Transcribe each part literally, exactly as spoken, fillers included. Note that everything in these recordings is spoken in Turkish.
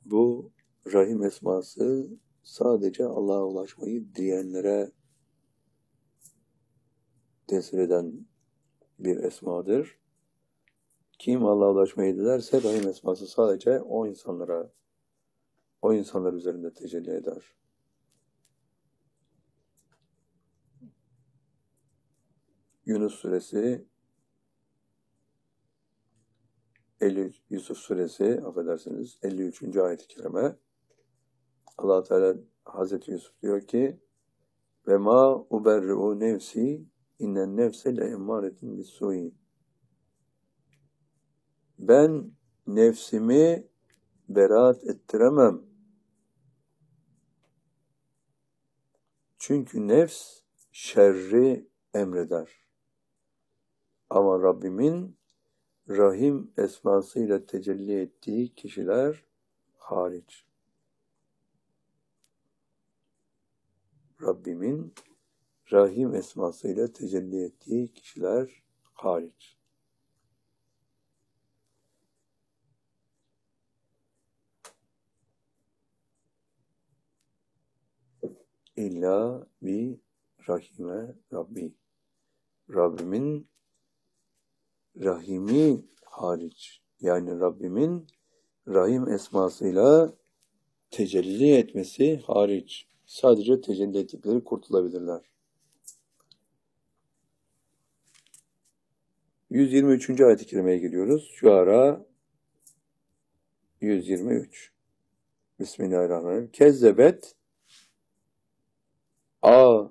Bu Rahim esması sadece Allah'a ulaşmayı diyenlere tesir eden bir esmadır. Kim Allah'a ulaşmayı dilerse Rahim esması sadece o insanlara, o insanlar üzerinde tecelli eder. Yunus suresi, elli, Yusuf suresi, affedersiniz, elli üçüncü ayet-i kerime. Allah Teala Hazreti Yusuf diyor ki: "Ve ma uberri'u nefsi innen nefse le emmâretin bis-sû'i." Ben nefsimi beraat ettiremem. Çünkü nefs şerri emreder. Ama Rabbimin Rahim esmasıyla tecelli ettiği kişiler hariç. Rabbimin Rahim esmasıyla tecelli ettiği kişiler hariç. İlla bi rahime Rabbi. Rabbimin Rahimi hariç. Yani Rabbimin Rahim esmasıyla tecelli etmesi hariç. Sadece tecelli ettikleri kurtulabilirler. yüz yirmi üçüncü ayet-i kerimeye geliyoruz. Şuara yüz yirmi üç. Bismillahirrahmanirrahim. Kezzebet a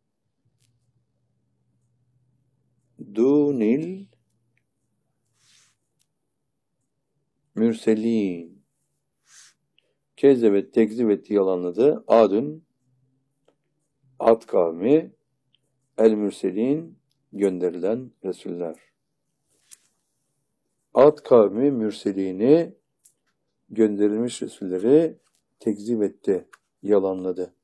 dunil mürselin. Kezzebet tekzip etti, yalanladı. Adun, Ad kavmi, el mürselin, gönderilen Resuller. Ad kavmi mürselini, gönderilmiş Resulleri tekzip etti, yalanladı.